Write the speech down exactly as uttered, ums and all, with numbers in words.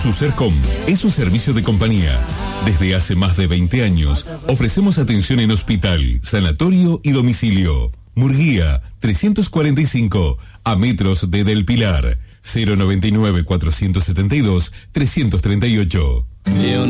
SUSERCOM es un servicio de compañía. Desde hace más de veinte años ofrecemos atención en hospital, sanatorio y domicilio. Murguía trescientos cuarenta y cinco, a metros de Del Pilar. cero noventa y nueve, cuatrocientos setenta y dos, trescientos treinta y ocho.